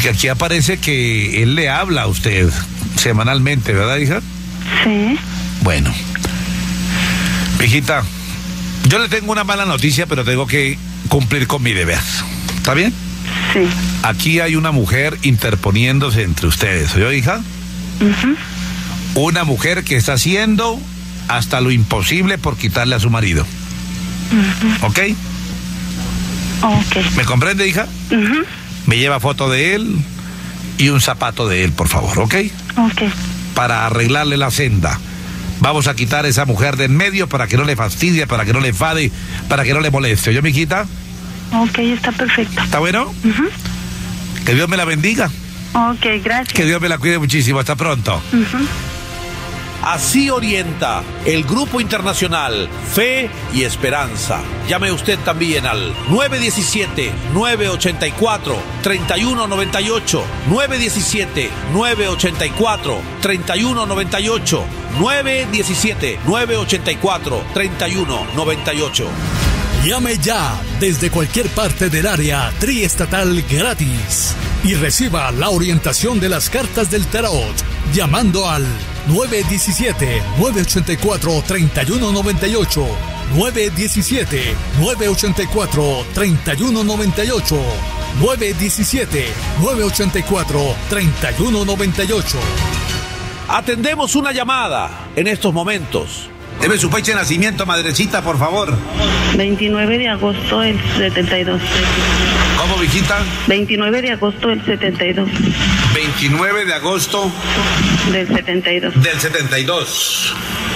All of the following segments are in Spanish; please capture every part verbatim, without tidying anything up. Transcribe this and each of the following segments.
Porque aquí aparece que él le habla a usted semanalmente, ¿verdad, hija? Sí. Bueno. Hijita, yo le tengo una mala noticia, pero tengo que cumplir con mi deber. ¿Está bien? Sí. Aquí hay una mujer interponiéndose entre ustedes, ¿oyó, hija? Uh-huh. Una mujer que está haciendo hasta lo imposible por quitarle a su marido. Uh-huh. ¿Ok? Ok. ¿Me comprende, hija? Uh-huh. Me lleva foto de él y un zapato de él, por favor, ¿ok? Ok. Para arreglarle la senda. Vamos a quitar a esa mujer de en medio para que no le fastidie, para que no le enfade, para que no le moleste. ¿Oyó, mijita? Ok, está perfecto. ¿Está bueno? Uh-huh. Que Dios me la bendiga. Ok, gracias. Que Dios me la cuide muchísimo. Hasta pronto. Uh-huh. Así orienta el Grupo Internacional Fe y Esperanza. Llame usted también al nueve uno siete, nueve ocho cuatro, tres uno nueve ocho, nueve uno siete, nueve ocho cuatro, tres uno nueve ocho, nueve uno siete, nueve ocho cuatro, tres uno nueve ocho. Llame ya desde cualquier parte del área triestatal gratis y reciba la orientación de las cartas del tarot llamando al nueve uno siete, nueve ocho cuatro, tres uno nueve ocho, nueve uno siete, nueve ocho cuatro, tres uno nueve ocho, nueve uno siete, nueve ocho cuatro, tres uno nueve ocho. Atendemos una llamada en estos momentos. Debe su fecha de nacimiento, madrecita, por favor. veintinueve de agosto del setenta y dos. ¿Cómo, mijita? veintinueve de agosto del setenta y dos. veintinueve de agosto Del setenta y dos. del setenta y dos.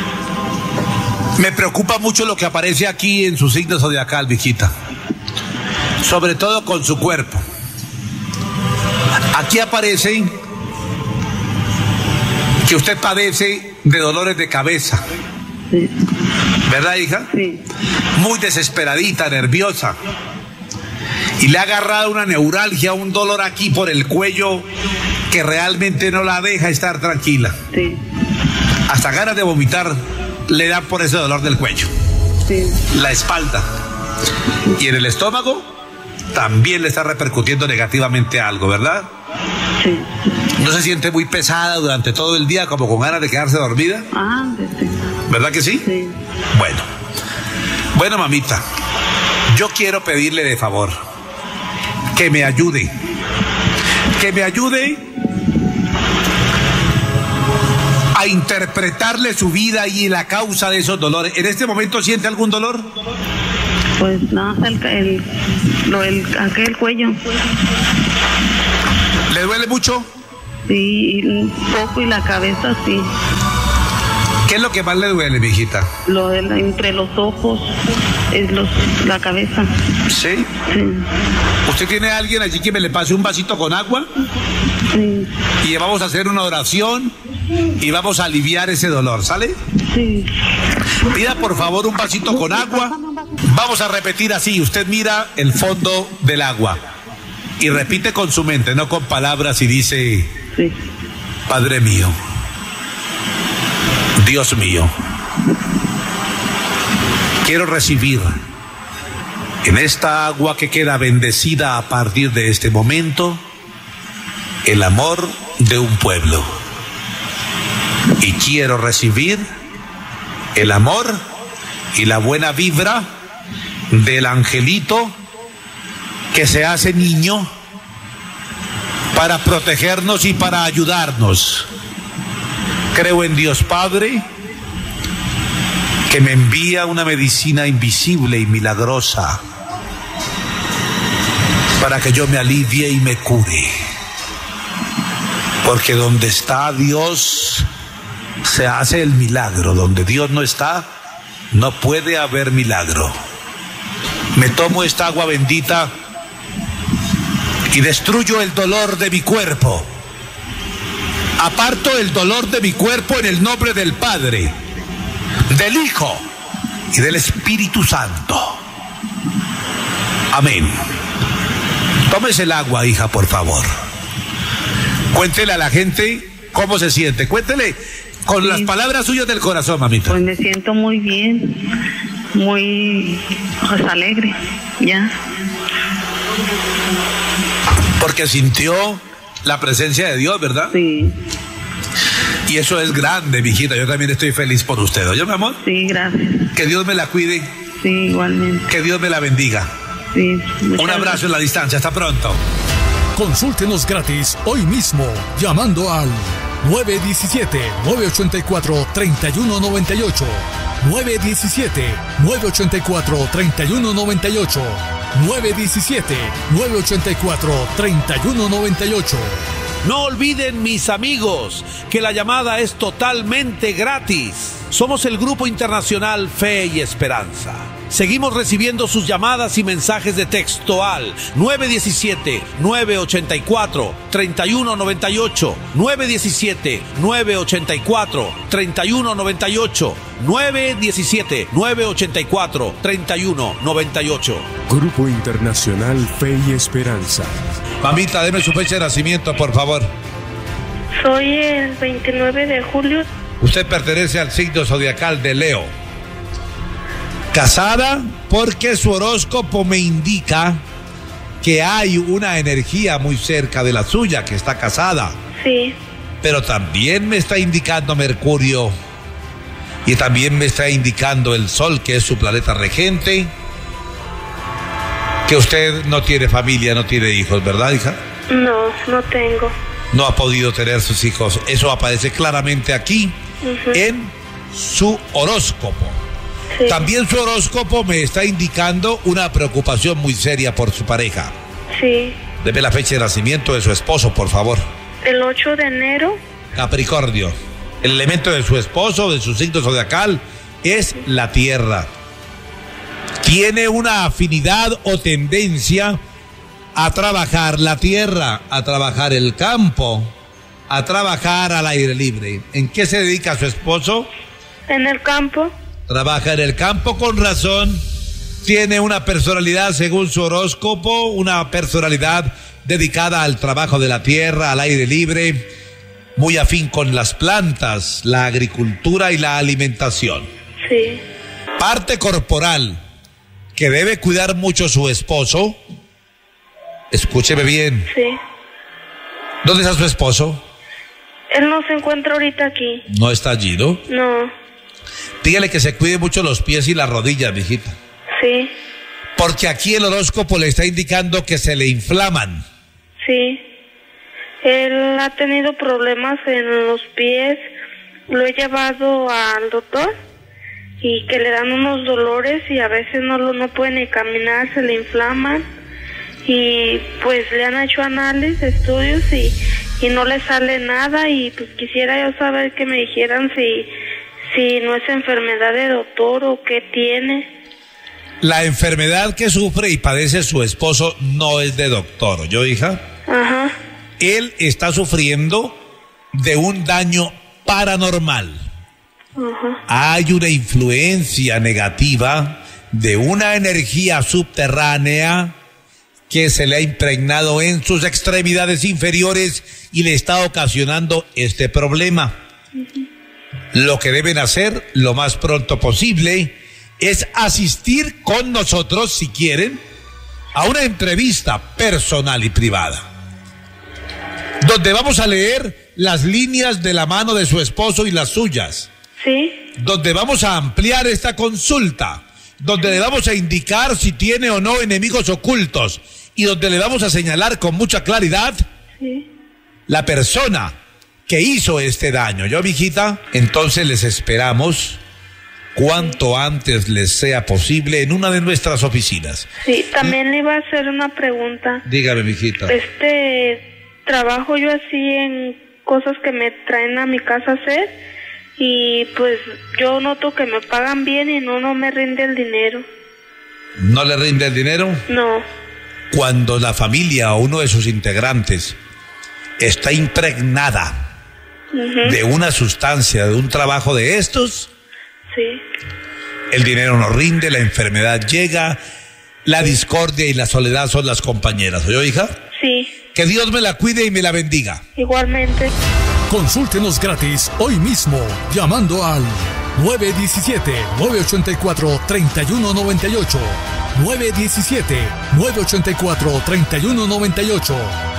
Me preocupa mucho lo que aparece aquí en su signo zodiacal, mijita. Sobre todo con su cuerpo. Aquí aparece que usted padece de dolores de cabeza. Sí. ¿Verdad, hija? Sí. Muy desesperadita, nerviosa. Y le ha agarrado una neuralgia, un dolor aquí por el cuello que realmente no la deja estar tranquila. Sí. Hasta ganas de vomitar le dan por ese dolor del cuello. Sí. La espalda. Y en el estómago también le está repercutiendo negativamente algo, ¿verdad? Sí. ¿No se siente muy pesada durante todo el día, como con ganas de quedarse dormida? Ah, sí. ¿Verdad que sí? Sí. Bueno. Bueno, mamita, yo quiero pedirle de favor que me ayude. Que me ayude a interpretarle su vida y la causa de esos dolores. ¿En este momento siente algún dolor? Pues nada, el, el, lo, el, aquel cuello. ¿Le duele mucho? Sí, un poco, y la cabeza sí. ¿Qué es lo que más le duele, mijita? Lo de la, entre los ojos, es los, la cabeza. ¿Sí? Sí. ¿Usted tiene a alguien allí que me le pase un vasito con agua? Sí. Y vamos a hacer una oración y vamos a aliviar ese dolor, ¿sale? Sí. Pida por favor un vasito con agua. Vamos a repetir así, usted mira el fondo del agua y repite con su mente, no con palabras, y dice: Sí. Padre mío, Dios mío, quiero recibir en esta agua que queda bendecida a partir de este momento el amor de un pueblo, y quiero recibir el amor y la buena vibra del angelito que se hace niño para protegernos y para ayudarnos. Creo en Dios Padre, que me envía una medicina invisible y milagrosa para que yo me alivie y me cure. Porque donde está Dios se hace el milagro. Donde Dios no está, no puede haber milagro. Me tomo esta agua bendita y destruyo el dolor de mi cuerpo. Aparto el dolor de mi cuerpo en el nombre del Padre, del Hijo y del Espíritu Santo. Amén. Tómese el agua, hija, por favor. Cuéntele a la gente cómo se siente. Cuéntele con sí. las palabras suyas del corazón, mamita. Pues me siento muy bien, muy pues, alegre, ya. Porque sintió la presencia de Dios, ¿verdad? Sí. Y eso es grande, mijita. Yo también estoy feliz por usted. ¿Oye, mi amor? Sí, gracias. Que Dios me la cuide. Sí, igualmente. Que Dios me la bendiga. Sí. Un abrazo gracias. en la distancia. Hasta pronto. Consúltenos gratis hoy mismo llamando al nueve uno siete, nueve ocho cuatro, tres uno nueve ocho, nueve uno siete, nueve ocho cuatro, tres uno nueve ocho, nueve uno siete, nueve ocho cuatro, tres uno nueve ocho. No olviden, mis amigos, que la llamada es totalmente gratis. Somos el Grupo Internacional Fe y Esperanza. Seguimos recibiendo sus llamadas y mensajes de texto al nueve uno siete, nueve ocho cuatro, tres uno nueve ocho, nueve uno siete, nueve ocho cuatro, tres uno nueve ocho, nueve uno siete, nueve ocho cuatro, tres uno nueve ocho. Grupo Internacional Fe y Esperanza. Mamita, deme su fecha de nacimiento, por favor. Soy el veintinueve de julio. Usted pertenece al signo zodiacal de Leo. Casada porque su horóscopo me indica que hay una energía muy cerca de la suya, que está casada. Sí. Pero también me está indicando Mercurio y también me está indicando el Sol, que es su planeta regente, que usted no tiene familia, no tiene hijos, ¿verdad, hija? No, no tengo. No ha podido tener sus hijos. Eso aparece claramente aquí, uh-huh, en su horóscopo. Sí. También su horóscopo me está indicando una preocupación muy seria por su pareja. Sí. Deme la fecha de nacimiento de su esposo, por favor. El ocho de enero. Capricornio. El elemento de su esposo, de su signo zodiacal, es la tierra. Tiene una afinidad o tendencia a trabajar la tierra, a trabajar el campo, a trabajar al aire libre. ¿En qué se dedica su esposo? En el campo. Trabaja en el campo, con razón. Tiene una personalidad, según su horóscopo, una personalidad dedicada al trabajo de la tierra, al aire libre, muy afín con las plantas, la agricultura y la alimentación. Sí. Parte corporal que debe cuidar mucho su esposo. Escúcheme bien. Sí. ¿Dónde está su esposo? Él no se encuentra ahorita aquí. ¿No está allí, no? No. Dígale que se cuide mucho los pies y las rodillas, mijita. Sí. Porque aquí el horóscopo le está indicando que se le inflaman. Sí. Él ha tenido problemas en los pies. Lo he llevado al doctor y que le dan unos dolores y a veces no lo no puede ni caminar, se le inflaman. Y pues le han hecho análisis, estudios y, y no le sale nada. Y pues quisiera yo saber que me dijeran si, si no es enfermedad de doctor o qué tiene. La enfermedad que sufre y padece su esposo no es de doctor, ¿oyó, hija? Ajá. Él está sufriendo de un daño paranormal. Ajá. Hay una influencia negativa de una energía subterránea que se le ha impregnado en sus extremidades inferiores y le está ocasionando este problema. Uh-huh. Lo que deben hacer lo más pronto posible es asistir con nosotros, si quieren, a una entrevista personal y privada, donde vamos a leer las líneas de la mano de su esposo y las suyas. Sí. Donde vamos a ampliar esta consulta, donde le vamos a indicar si tiene o no enemigos ocultos y donde le vamos a señalar con mucha claridad, sí, la persona que hizo este daño. ¿Yo, mijita? Entonces les esperamos cuanto antes les sea posible en una de nuestras oficinas. Sí, también le iba a hacer una pregunta. Dígame, mijita. Este, trabajo yo así en cosas que me traen a mi casa a hacer y pues yo noto que me pagan bien y no, no me rinde el dinero. ¿No le rinde el dinero? No. Cuando la familia o uno de sus integrantes está impregnada uh-huh. de una sustancia, de un trabajo de estos, sí, el dinero no rinde, la enfermedad llega, la discordia y la soledad son las compañeras. ¿Oyó, hija? Sí. Que Dios me la cuide y me la bendiga. Igualmente. Consúltenos gratis hoy mismo llamando al nueve uno siete, nueve ocho cuatro, tres uno nueve ocho, nueve uno siete, nueve ocho cuatro, tres uno nueve ocho,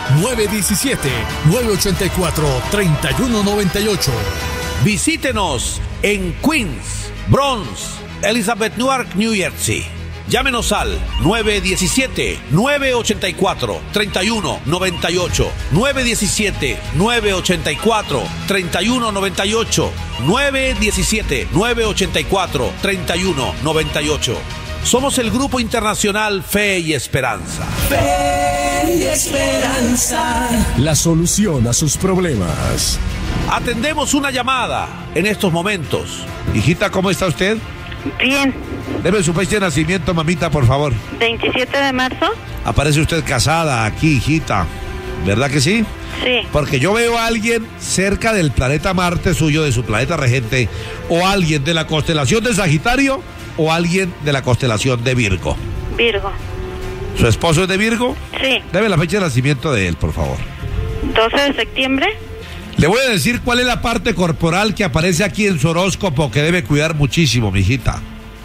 nueve uno siete, nueve ocho cuatro, tres uno nueve ocho. Visítenos en Queens, Bronx, Elizabeth, Newark, New Jersey. Llámenos al nueve uno siete, nueve ocho cuatro, tres uno nueve ocho, nueve uno siete, nueve ocho cuatro, tres uno nueve ocho, nueve uno siete, nueve ocho cuatro, tres uno nueve ocho. Somos el Grupo Internacional Fe y Esperanza. Fe y Esperanza. La solución a sus problemas. Atendemos una llamada en estos momentos. Hijita, ¿cómo está usted? Bien. Deme su fecha de nacimiento, mamita, por favor. veintisiete de marzo. Aparece usted casada aquí, hijita. ¿Verdad que sí? Sí. Porque yo veo a alguien cerca del planeta Marte suyo, de su planeta regente, o alguien de la constelación de Sagitario, o alguien de la constelación de Virgo. Virgo. ¿Su esposo es de Virgo? Sí. Deme la fecha de nacimiento de él, por favor. doce de septiembre. Le voy a decir cuál es la parte corporal que aparece aquí en su horóscopo que debe cuidar muchísimo, mijita.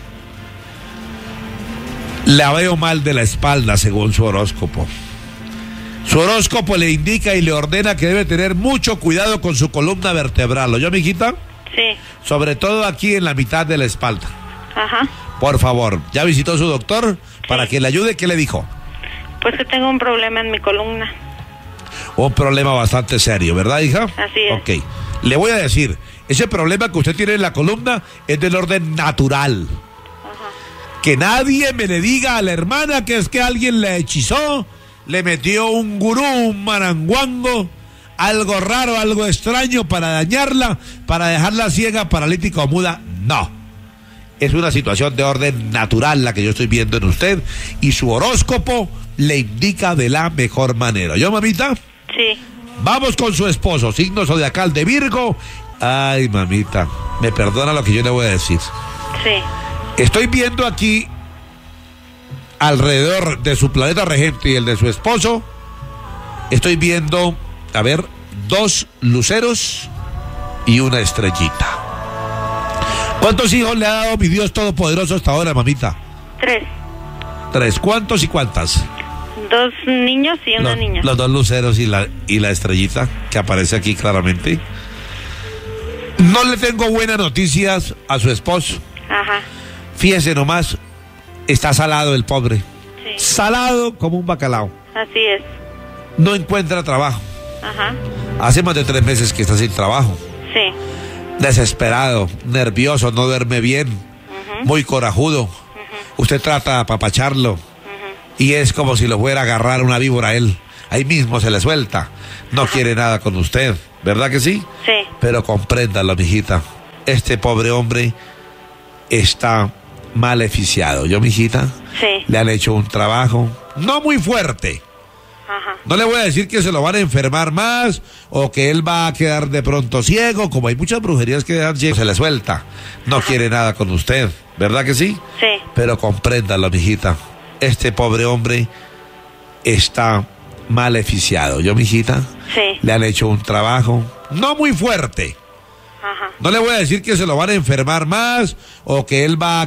La veo mal de la espalda, según su horóscopo. Su horóscopo le indica y le ordena que debe tener mucho cuidado con su columna vertebral. ¿Oyó, mijita? Sí. Sobre todo aquí en la mitad de la espalda. Ajá. Por favor, ¿ya visitó su doctor para Sí. que le ayude? ¿Qué le dijo? Pues que tengo un problema en mi columna. Un problema bastante serio, ¿verdad, hija? Así es. Ok. Le voy a decir, ese problema que usted tiene en la columna es del orden natural. Ajá. Que nadie me le diga a la hermana que es que alguien le hechizó, le metió un gurú, un maranguango, algo raro, algo extraño para dañarla, para dejarla ciega, paralítica o muda. No. Es una situación de orden natural la que yo estoy viendo en usted y su horóscopo le indica de la mejor manera. ¿Yo, mamita? Sí. Vamos con su esposo, signo zodiacal de Virgo. Ay, mamita, me perdona lo que yo le voy a decir. Sí. Estoy viendo aquí, alrededor de su planeta regente y el de su esposo, estoy viendo, a ver, dos luceros y una estrellita. ¿Cuántos hijos le ha dado mi Dios Todopoderoso hasta ahora, mamita? Tres. Tres. ¿Cuántos y cuántas? Dos niños y una los, niña. Los dos luceros y la, y la estrellita que aparece aquí claramente. No le tengo buenas noticias a su esposo. Ajá. Fíjese nomás, está salado el pobre. Sí. Salado como un bacalao. Así es. No encuentra trabajo. Ajá. Hace más de tres meses que está sin trabajo. Sí. Desesperado, nervioso, no duerme bien, uh-huh. Muy corajudo. Uh-huh. Usted trata de apapacharlo. Y es como si lo fuera a agarrar una víbora a él. Ahí mismo se le suelta. No Ajá. quiere nada con usted. ¿Verdad que sí? Sí. Pero compréndalo, mijita. Este pobre hombre está maleficiado. ¿Yo, mijita? Sí. Le han hecho un trabajo no muy fuerte. Ajá. No le voy a decir que se lo van a enfermar más o que él va a quedar de pronto ciego. Como hay muchas brujerías que dejan ciego, se le suelta. No Ajá. quiere nada con usted. ¿Verdad que sí? Sí. Pero compréndalo, mijita. Este pobre hombre está maleficiado. ¿Yo, mijita? Sí. Le han hecho un trabajo no muy fuerte. Ajá. No le voy a decir que se lo van a enfermar más o que él va a